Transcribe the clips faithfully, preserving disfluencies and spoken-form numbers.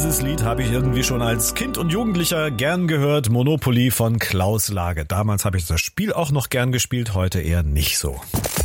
Dieses Lied habe ich irgendwie schon als Kind und Jugendlicher gern gehört. Monopoly von Klaus Lage. Damals habe ich das Spiel auch noch gern gespielt, heute eher nicht so.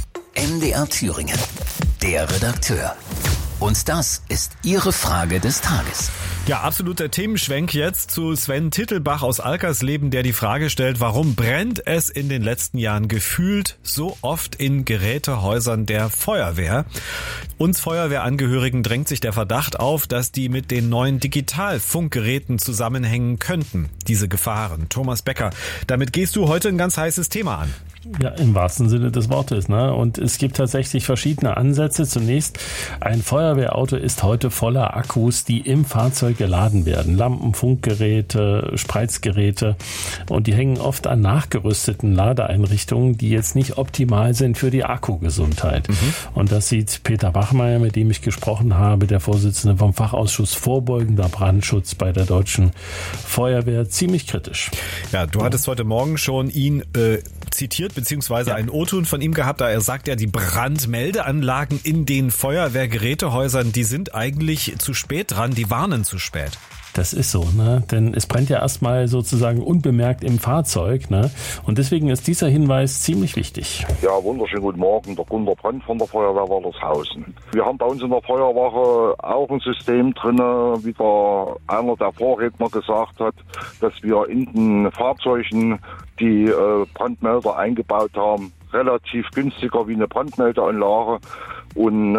M D R Thüringen, der Redakteur. Und das ist Ihre Frage des Tages. Ja, absoluter Themenschwenk jetzt zu Sven Tittelbach aus Alkersleben, der die Frage stellt, warum brennt es in den letzten Jahren gefühlt so oft in Gerätehäusern der Feuerwehr? Uns Feuerwehrangehörigen drängt sich der Verdacht auf, dass die mit den neuen Digitalfunkgeräten zusammenhängen könnten, diese Gefahren. Thomas Becker, damit gehst du heute ein ganz heißes Thema an. Ja, im wahrsten Sinne des Wortes, ne? Und es gibt tatsächlich verschiedene Ansätze. Zunächst, ein Feuerwehrauto ist heute voller Akkus, die im Fahrzeug geladen werden. Lampen, Funkgeräte, Spreizgeräte. Und die hängen oft an nachgerüsteten Ladeeinrichtungen, die jetzt nicht optimal sind für die Akkugesundheit. Mhm. Und das sieht Peter Bachmeier, mit dem ich gesprochen habe, der Vorsitzende vom Fachausschuss Vorbeugender Brandschutz bei der Deutschen Feuerwehr, ziemlich kritisch. Ja, du hattest heute Morgen schon ihn äh, zitiert, beziehungsweise ja. einen O-Ton von ihm gehabt, da er sagt ja, die Brandmeldeanlagen in den Feuerwehrgerätehäusern, die sind eigentlich zu spät dran, die warnen zu spät. Das ist so, ne? Denn es brennt ja erstmal sozusagen unbemerkt im Fahrzeug, ne? Und deswegen ist dieser Hinweis ziemlich wichtig. Ja, wunderschönen guten Morgen, der Gunter Brandt von der Feuerwehr Waltershausen. Wir haben bei uns in der Feuerwache auch ein System drin, wie der einer der Vorredner gesagt hat, dass wir in den Fahrzeugen die äh, Brandmelder eingebaut haben, relativ günstiger wie eine Brandmeldeanlage und äh,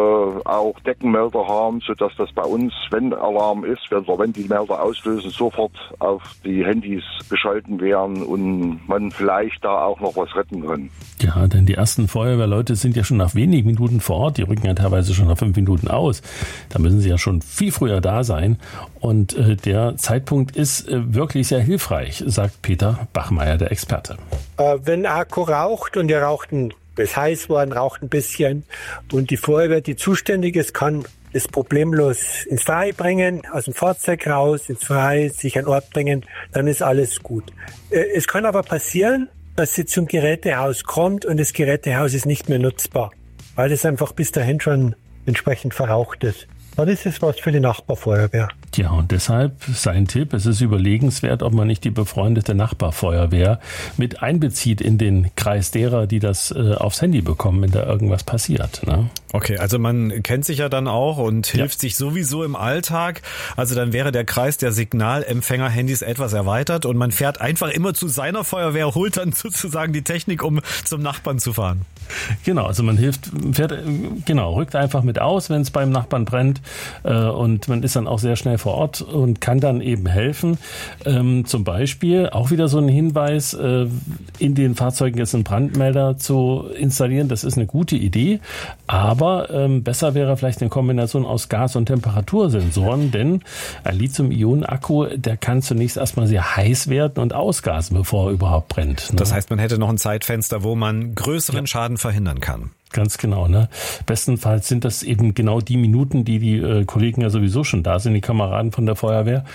auch Deckenmelder haben, sodass das bei uns, wenn Alarm ist, wenn wir wenn die Melder auslösen, sofort auf die Handys geschalten werden und man vielleicht da auch noch was retten kann. Ja, denn die ersten Feuerwehrleute sind ja schon nach wenigen Minuten vor Ort, die rücken ja teilweise schon nach fünf Minuten aus. Da müssen sie ja schon viel früher da sein und äh, der Zeitpunkt ist äh, wirklich sehr hilfreich, sagt Peter Bachmeier, der Experte. Äh, wenn ein Akku raucht und ihr raucht ein ist heiß worden, raucht ein bisschen und die Feuerwehr, die zuständig ist, kann es problemlos ins Freie bringen, aus dem Fahrzeug raus, ins Freie, sich an Ort bringen, dann ist alles gut. Es kann aber passieren, dass sie zum Gerätehaus kommt und das Gerätehaus ist nicht mehr nutzbar, weil es einfach bis dahin schon entsprechend verraucht ist. Dann ist es was für die Nachbarfeuerwehr. Ja, und deshalb sein Tipp, es ist überlegenswert, ob man nicht die befreundete Nachbarfeuerwehr mit einbezieht in den Kreis derer, die das äh, aufs Handy bekommen, wenn da irgendwas passiert, ne? Okay, also man kennt sich ja dann auch und hilft ja. sich sowieso im Alltag. Also dann wäre der Kreis der Signalempfänger-Handys etwas erweitert und man fährt einfach immer zu seiner Feuerwehr, holt dann sozusagen die Technik, um zum Nachbarn zu fahren. Genau, also man hilft, fährt, genau, rückt einfach mit aus, wenn es beim Nachbarn brennt äh, und man ist dann auch sehr schnell vor Ort und kann dann eben helfen. Ähm, zum Beispiel auch wieder so ein Hinweis, äh, in den Fahrzeugen jetzt einen Brandmelder zu installieren, das ist eine gute Idee, aber ähm, besser wäre vielleicht eine Kombination aus Gas- und Temperatursensoren, denn ein Lithium-Ionen-Akku, der kann zunächst erstmal sehr heiß werden und ausgasen, bevor er überhaupt brennt. Ne? Das heißt, man hätte noch ein Zeitfenster, wo man größeren ja. Schaden verhindern kann. Ganz genau, ne? Bestenfalls sind das eben genau die Minuten, die die äh, Kollegen ja sowieso schon da sind, die Kameraden von der Feuerwehr.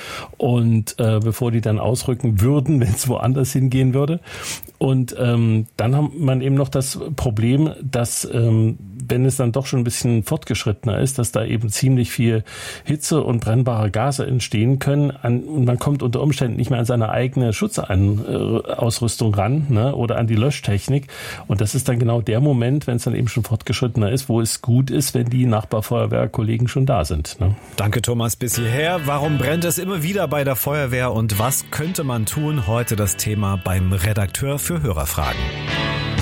Und äh, bevor die dann ausrücken würden, wenn es woanders hingehen würde. Und ähm, dann hat man eben noch das Problem, dass ähm, wenn es dann doch schon ein bisschen fortgeschrittener ist, dass da eben ziemlich viel Hitze und brennbare Gase entstehen können. An, und man kommt unter Umständen nicht mehr an seine eigene Schutzausrüstung ran, ne, oder an die Löschtechnik. Und das ist dann genau der Moment, wenn es dann eben schon fortgeschrittener ist, wo es gut ist, wenn die Nachbarfeuerwehrkollegen schon da sind. Ne? Danke, Thomas, bis hierher. Warum brennt es immer wieder bei der Feuerwehr und was könnte man tun? Heute das Thema beim Redakteur für Hörerfragen.